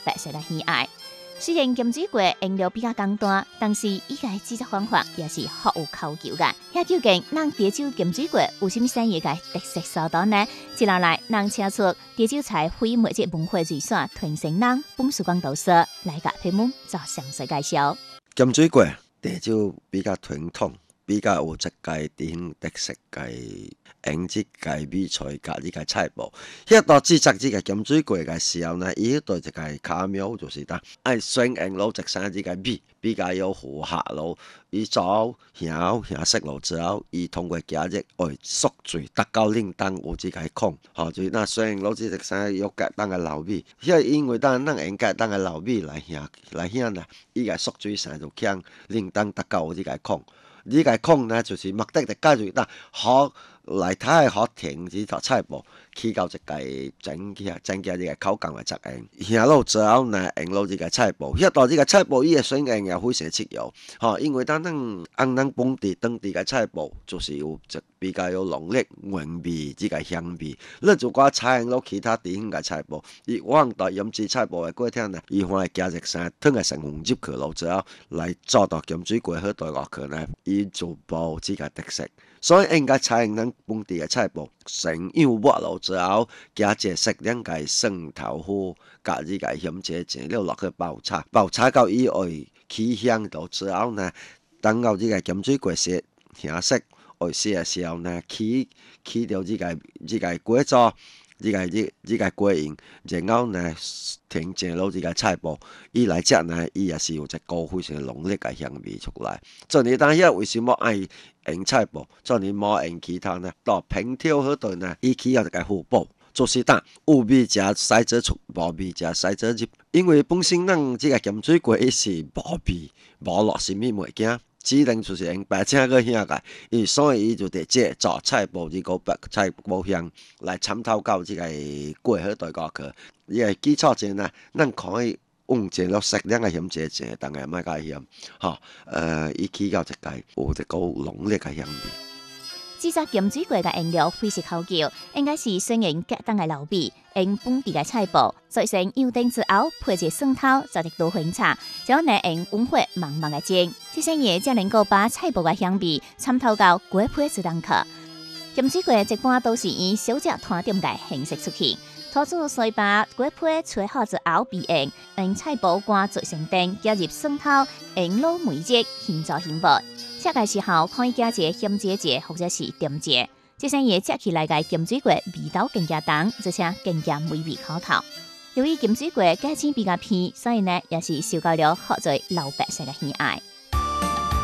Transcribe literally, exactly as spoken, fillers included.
百姓嘅喜愛。雖然鹹水雞用料比較簡單，但是伊個製作方法也是好有考究嘅。遐究竟咱潮州鹹水雞有啥物產業嘅特色所在呢？接下來，咱請出潮州菜非物質文化遺產傳承人馮曙光導師來甲屏幕做詳細介紹。 鹹水雞潮州比較傳統，比較有一個地方特色嘅用即個米菜甲即個菜脯。迄道製作即個鹹水雞嘅時候呢，伊迄度一個巧妙就是呾愛先用落一生即個米，比較有糊下咯。伊做香香色落之後，伊通過加熱會縮水，達到冷凍有即個孔。吼，就是咱先用落即個生有隔凍嘅老米，迄因為咱咱用隔凍嘅老米來香來香呢，伊個縮水生就強，冷凍達到有即個孔。呢個孔呢，就是目的就解決呾好來睇好停呢條菜脯，起到一個增加增加呢個口感嘅作用。香落之後呢，用落呢個菜脯，迄道呢個菜脯伊嘅選用也非常適用，吼，因為咱咱按咱本地當地嘅菜脯，就是有一比較有濃烈原味呢個香味。你如果採用落其他地方嘅菜脯，伊往到鹽漬菜脯嘅過程呢，伊反而加入生湯嘅成分入去落之後，來做到鹹水雞好大個殼呢，伊就無呢個特色。所以應該採用咱本地嘅菜脯，先醃抹落之後，加一適量嘅蒜頭粉，加呢個鹽蔗醬料落去爆炒，爆炒到伊會起香到之後呢，等到呢個鹹水雞色香色會熟嘅時候呢，起起到呢個呢個雞糟，呢個呢呢個雞蓉，然後呢停正落呢個菜脯，伊來食呢，伊也是有一股非常濃烈嘅香味出來。所以當遐為什麼愛用菜脯，所以冇用其他呢？到平挑嗰度呢，伊起有一個互補，就是當有味食使者出，無味食使者入。因為本身咱即個鹹水雞是無味，無落什麼物件。只能就是用白青個香個，伊所以伊就直接做菜脯呢個白菜脯香來參透到即個雞好大個殼。伊個基礎上呢，咱可以用一落適量個鹽蔗醬，當然莫加鹽，吼，呃，伊起到一個有一個濃烈個香味。 製作鹹水雞嘅原料非常考究，應該是先用隔凍嘅老米，用本地嘅菜脯，再先油燈之後配一蒜頭，再入多粉茶，之後呢用文火慢慢嘅煎，這些嘢才能夠把菜脯嘅香味參透到雞皮之中去。鹹水雞一般都是以小隻團點嘅形式出現，拖住水把雞皮吹好之後備用，用菜脯掛做成丁，加入蒜頭，用老梅葉獻做獻物。食嘅時候可以加隻鹹蔗醬或者是甜醬，這些嘢食起來嘅鹹水雞味道更加重，而且更加美味可口。由於鹹水雞價錢比較便宜，所以呢也是受到了好多老百姓嘅喜愛。